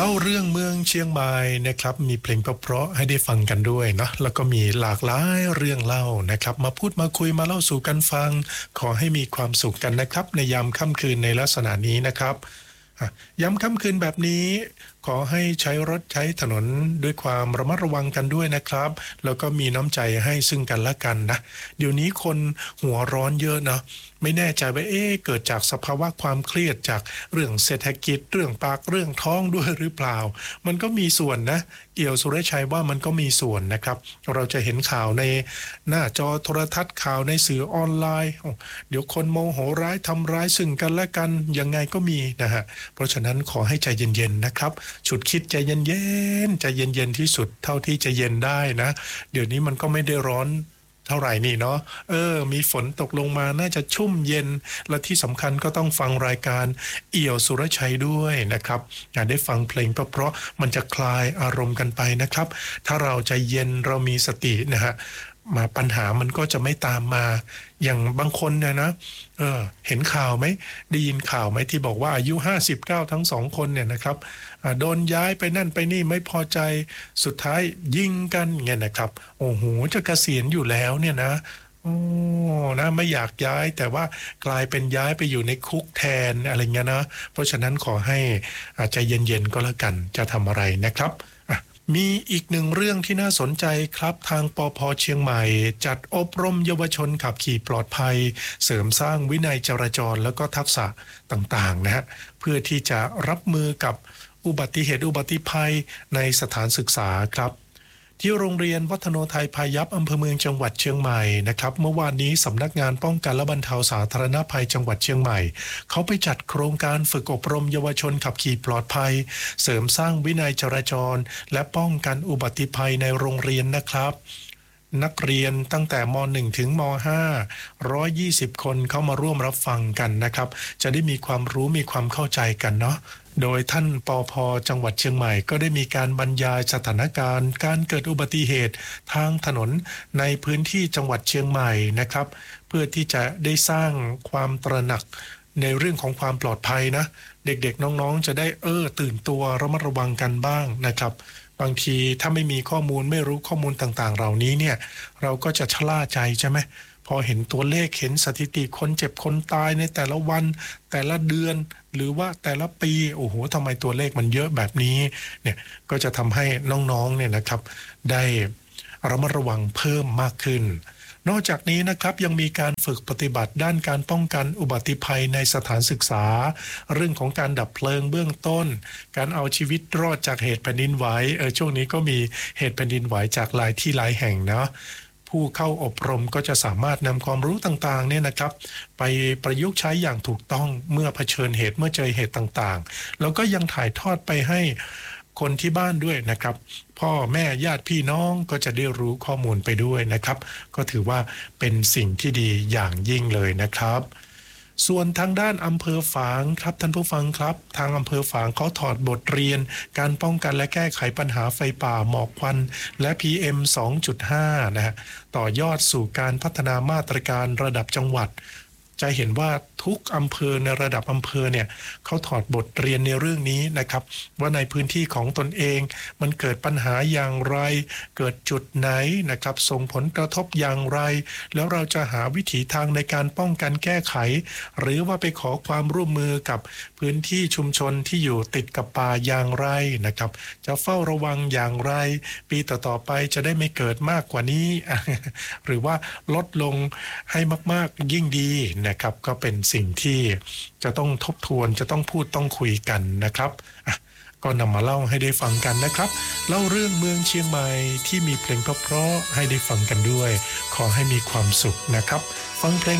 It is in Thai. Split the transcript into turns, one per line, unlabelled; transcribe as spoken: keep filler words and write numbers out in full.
เล่าเรื่องเมืองเชียงใหม่นะครับมีเพลงเพราะๆให้ได้ฟังกันด้วยเนาะแล้วก็มีหลากหลายเรื่องเล่านะครับมาพูดมาคุยมาเล่าสู่กันฟังขอให้มีความสุขกันนะครับในยามค่ำคืนในลักษณะนี้นะครับอ่ะยามค่ำคืนแบบนี้ขอให้ใช้รถใช้ถนนด้วยความระมัดระวังกันด้วยนะครับแล้วก็มีน้ำใจให้ซึ่งกันและกันนะเดี๋ยวนี้คนหัวร้อนเยอะเนาะไม่แน่ใจว่าเอ๊ะเกิดจากสภาวะความเครียดจากเรื่องเศรษฐกิจเรื่องปากเรื่องท้องด้วยหรือเปล่ามันก็มีส่วนนะเอี่ยวสุรชัยว่ามันก็มีส่วนนะครับเราจะเห็นข่าวในหน้าจอโทรทัศน์ข่าวในสื่อออนไลน์เดี๋ยวคนโมโหร้ายทำร้ายซึ่งกันและกันยังไงก็มีนะฮะเพราะฉะนั้นขอให้ใจเย็นๆนะครับฉุดคิดใจเย็นๆใจเย็นๆที่สุดเท่าที่จะเย็นได้นะเดี๋ยวนี้มันก็ไม่ได้ร้อนเท่าไหร่นี่เนาะเออมีฝนตกลงมาน่าจะชุ่มเย็นและที่สำคัญก็ต้องฟังรายการเอี่ยวสุรชัยด้วยนะครับอยากได้ฟังเพลงเพราะๆมันจะคลายอารมณ์กันไปนะครับถ้าเราใจเย็นเรามีสตินะฮะมาปัญหามันก็จะไม่ตามมาอย่างบางคนเนี่ยนะเออเห็นข่าวไหมได้ยินข่าวไหมที่บอกว่าอายุห้าสิบเก้าทั้งสองคนเนี่ยนะครับโดนย้ายไปนั่นไปนี่ไม่พอใจสุดท้ายยิงกันเงี้ยนะครับโอ้โหจะเกษียณอยู่แล้วเนี่ยนะโอ้นะไม่อยากย้ายแต่ว่ากลายเป็นย้ายไปอยู่ในคุกแทนอะไรเงี้ยนะเพราะฉะนั้นขอให้ใจเย็นๆก็แล้วกันจะทำอะไรนะครับมีอีกหนึ่งเรื่องที่น่าสนใจครับทางปภ.เชียงใหม่จัดอบรมเยาวชนขับขี่ปลอดภัยเสริมสร้างวินัยจราจรแล้วก็ทักษะต่างๆนะฮะเพื่อที่จะรับมือกับอุบัติเหตุอุบัติภัยในสถานศึกษาครับที่โรงเรียนวัฒโนไทยพายัพอำเภอเมืองจังหวัดเชียงใหม่นะครับเมื่อวานนี้สำนักงานป้องกันและบรรเทาสาธารณภัยจังหวัดเชียงใหม่เขาไปจัดโครงการฝึกอบรมเยาวชนขับขี่ปลอดภัยเสริมสร้างวินัยจราจรและป้องกันอุบัติภัยในโรงเรียนนะครับนักเรียนตั้งแต่ม หนึ่ง ถึงม ห้า หนึ่งร้อยยี่สิบคนเข้ามาร่วมรับฟังกันนะครับจะได้มีความรู้มีความเข้าใจกันเนาะโดยท่านปภ.จังหวัดเชียงใหม่ก็ได้มีการบรรยายสถานการณ์การเกิดอุบัติเหตุทางถนนในพื้นที่จังหวัดเชียงใหม่นะครับเพื่อที่จะได้สร้างความตระหนักในเรื่องของความปลอดภัยนะเด็กๆน้องๆจะได้เออตื่นตัวระมัดระวังกันบ้างนะครับบางทีถ้าไม่มีข้อมูลไม่รู้ข้อมูลต่างๆเหล่านี้เนี่ยเราก็จะชะล่าใจใช่ไหมพอเห็นตัวเลขเห็นสถิติคนเจ็บคนตายในแต่ละวันแต่ละเดือนหรือว่าแต่ละปีโอ้โหทำไมตัวเลขมันเยอะแบบนี้เนี่ยก็จะทำให้น้องๆเนี่ยนะครับได้ระมัดระวังเพิ่มมากขึ้นนอกจากนี้นะครับยังมีการฝึกปฏิบัติด้านการป้องกันอุบัติภัยในสถานศึกษาเรื่องของการดับเพลิงเบื้องต้นการเอาชีวิตรอดจากเหตุแผ่นดินไหวเออช่วงนี้ก็มีเหตุแผ่นดินไหวจากหลายที่หลายแห่งนะผู้เข้าอบรมก็จะสามารถนำความรู้ต่างๆเนี่ยนะครับไปประยุกต์ใช้อย่างถูกต้องเมื่อเผชิญเหตุเมื่อเจอเหตุต่างๆแล้วก็ยังถ่ายทอดไปให้คนที่บ้านด้วยนะครับพ่อแม่ญาติพี่น้องก็จะได้รู้ข้อมูลไปด้วยนะครับก็ถือว่าเป็นสิ่งที่ดีอย่างยิ่งเลยนะครับส่วนทางด้านอำเภอฝางครับท่านผู้ฟังครับทางอำเภอฝางเขาถอดบทเรียนการป้องกันและแก้ไขปัญหาไฟป่าหมอกควันและ พี เอ็ม สองจุดห้า นะฮะต่อยอดสู่การพัฒนามาตรการระดับจังหวัดจะเห็นว่าทุกอำเภอในระดับอำเภอเนี่ยเขาถอดบทเรียนในเรื่องนี้นะครับว่าในพื้นที่ของตนเองมันเกิดปัญหาอย่างไรเกิดจุดไหนนะครับส่งผลกระทบอย่างไรแล้วเราจะหาวิถีทางในการป้องกันแก้ไขหรือว่าไปขอความร่วมมือกับพื้นที่ชุมชนที่อยู่ติดกับป่าอย่างไรนะครับจะเฝ้าระวังอย่างไรปีต่อๆไปจะได้ไม่เกิดมากกว่านี้ หรือว่าลดลงให้มากๆยิ่งดีนะครับก็เป็นสิ่งที่จะต้องทบทวนจะต้องพูดต้องคุยกันนะครับก็นำมาเล่าให้ได้ฟังกันนะครับเล่าเรื่องเมืองเชียงใหม่ที่มีเพลงเพราะๆให้ได้ฟังกันด้วยขอให้มีความสุขนะครับฟังเพลง